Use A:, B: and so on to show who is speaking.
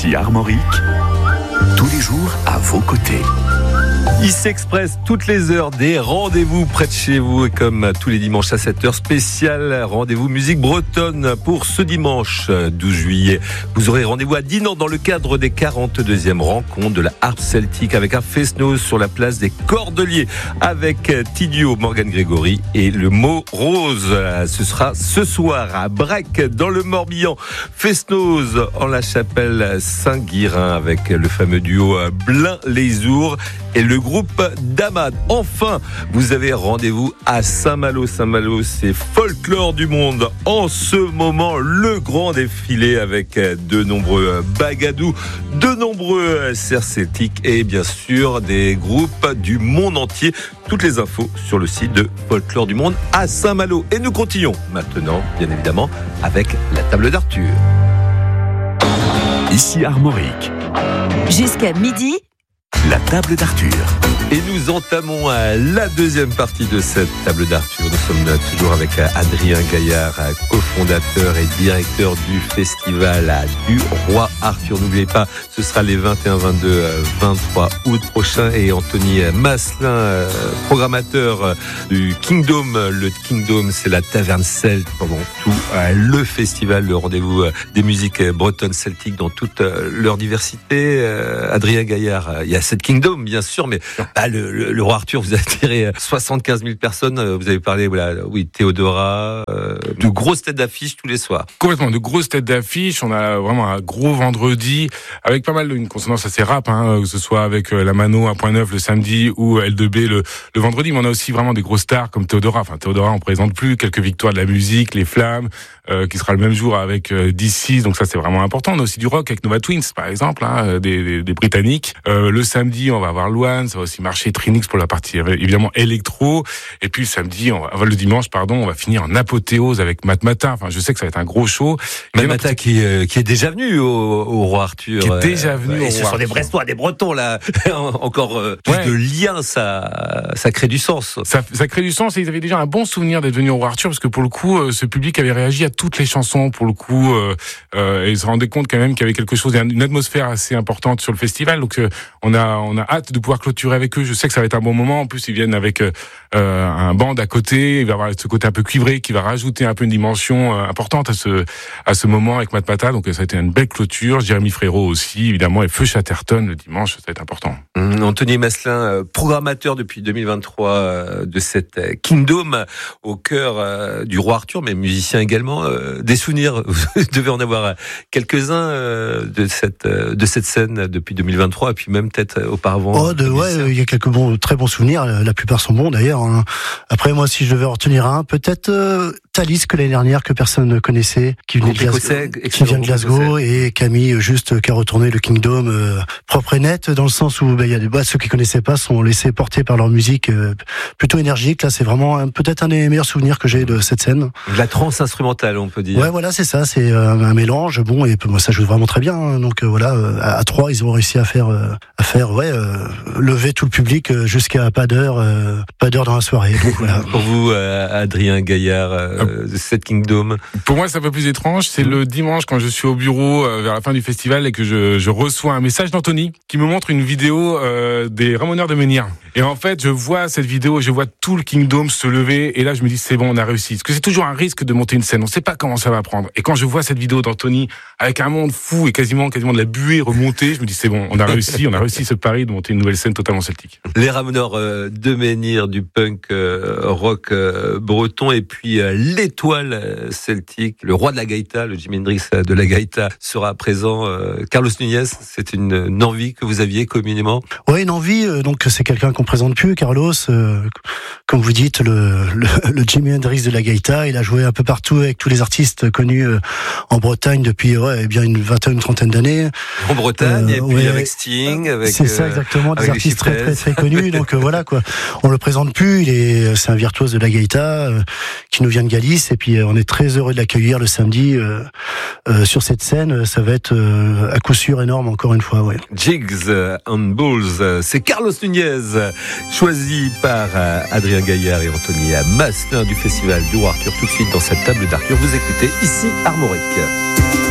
A: Ici Armorique, tous les jours à vos côtés.
B: Ici Express, toutes les heures, des rendez-vous près de chez vous. Et comme tous les dimanches à 7h, spécial rendez-vous musique bretonne pour ce dimanche 12 juillet. Vous aurez rendez-vous à Dinan dans le cadre des 42e rencontres de la harpe celtique avec un fest-noz sur la place des Cordeliers avec Tidio, Morgane Grégory et le mot rose. Ce sera ce soir à Brec dans le Morbihan. Fest-noz en la chapelle Saint-Guirin avec le fameux duo Blain-les-Ours et le groupe Damad. Enfin, vous avez rendez-vous à Saint-Malo. Saint-Malo, c'est folklore du monde. En ce moment, le grand défilé avec de nombreux bagadous, de nombreux cerfs celtiques et bien sûr des groupes du monde entier. Toutes les infos sur le site de Folklore du Monde à Saint-Malo. Et nous continuons maintenant, bien évidemment, avec la table d'Arthur.
A: Ici Armorique.
C: Jusqu'à midi.
A: La table d'Arthur.
B: Et nous entamons la deuxième partie de cette table d'Arthur. Nous sommes toujours avec Adrien Gaillard, cofondateur et directeur du festival du Roi Arthur. N'oubliez pas, ce sera les 21, 22, 23 août prochains. Et Anthony Masselin, programmateur du Kingdom. Le Kingdom, c'est la taverne celte pendant tout le festival, le rendez-vous des musiques bretonnes celtiques dans toute leur diversité. Adrien Gaillard, il y a cette Kingdom, bien sûr, mais le Roi Arthur, vous avez attiré 75 000 personnes. Vous avez parlé, Théodora, de grosses têtes d'affiche tous les soirs.
D: Complètement, de grosses têtes d'affiche. On a vraiment un gros vendredi avec pas mal une consonance assez rap, que ce soit avec la Mano à Point-Neuf le samedi ou L2B le vendredi. Mais on a aussi vraiment des grosses stars comme Théodora. Théodora, on présente plus quelques victoires de la musique, les Flammes, qui sera le même jour avec D6. Donc ça, c'est vraiment important. On a aussi du rock avec Nova Twins, par exemple, des Britanniques. Le samedi, on va avoir Luan, ça va aussi marcher Trinix pour la partie évidemment électro. Et puis le dimanche, on va finir en apothéose avec Matmata. Je sais que ça va être un gros show.
B: Matmata qui est déjà venu au Roi Arthur.
D: Qui est déjà venu au Roi
B: Arthur. Et ce sont des Brestois, des Bretons là. Encore plus de liens, ça crée du sens.
D: Ça crée du sens et ils avaient déjà un bon souvenir d'être venus au Roi Arthur parce que pour le coup, ce public avait réagi à toutes les chansons pour le coup. Et ils se rendaient compte quand même qu'il y avait quelque chose, une atmosphère assez importante sur le festival. Donc on a hâte de pouvoir clôturer avec eux. Je sais que ça va être un bon moment. En plus, ils viennent avec un band à côté. Il va y avoir ce côté un peu cuivré qui va rajouter un peu une dimension importante à ce moment avec Matmata. Donc ça a été une belle clôture. Jérémy Frérot aussi, évidemment, et Feu Chatterton le dimanche. Ça va être important.
B: Anthony Masselin, programmateur depuis 2023 de cette Kingdom au cœur du Roi Arthur, mais musicien également. Des souvenirs, vous devez en avoir quelques-uns de cette scène depuis 2023 et puis même peut-être auparavant.
E: Il y a quelques très bons souvenirs. La plupart sont bons d'ailleurs. Après, moi, si je devais en retenir un, peut-être Thalys que l'année dernière que personne ne connaissait, qui vient de Glasgow, et Camille qui a retourné le Kingdom propre et net dans le sens où il y a ceux qui connaissaient pas sont laissés porter par leur musique plutôt énergique. Là, c'est vraiment peut-être un des meilleurs souvenirs que j'ai de cette scène.
B: De la trance instrumentale, on peut dire.
E: Ouais, voilà, c'est ça. C'est un mélange. Bon, et moi, ça joue vraiment très bien. Donc à trois, ils ont réussi à faire lever tout le public jusqu'à pas d'heure dans la soirée. Donc, voilà.
B: Pour vous, Adrien Gaillard, cette Kingdom.
D: Pour moi, c'est un peu plus étrange. C'est le dimanche quand je suis au bureau vers la fin du festival et que je reçois un message d'Anthony qui me montre une vidéo des Ramoneurs de Menhir. Et en fait, je vois cette vidéo, je vois tout le Kingdom se lever et là, je me dis c'est bon, on a réussi. Parce que c'est toujours un risque de monter une scène. On sait pas comment ça va prendre. Et quand je vois cette vidéo d'Anthony avec un monde fou et quasiment de la buée remontée, je me dis c'est bon, on a réussi ce pari de monter une nouvelle scène totalement celtique.
B: Les Ramoneurs de Menhir, du punk rock breton et puis l'étoile celtique, le roi de la gaïta, le Jimi Hendrix de la gaïta sera présent. Carlos Nunez, c'est une envie que vous aviez communément?
E: Oui, une envie. Donc c'est quelqu'un qu'on présente plus, Carlos. Comme vous dites, le Jimi Hendrix de la gaïta. Il a joué un peu partout avec tous les artistes connus en Bretagne depuis une vingtaine, trentaine d'années.
B: En Bretagne et puis avec Sting, avec.
E: C'est ça exactement, des artistes très très très connus. Donc voilà quoi. On le présente plus. C'est un virtuose de la gaïta qui nous vient de Galice et puis on est très heureux de l'accueillir le samedi sur cette scène. Ça va être à coup sûr énorme encore une fois. Ouais.
B: Jigs and Bulls, c'est Carlos Nunez, choisi par Adrien Gaillard et Anthony Masselin du festival du Roi Arthur. Tout de suite dans cette table d'Arthur, vous écoutez ici Armorique.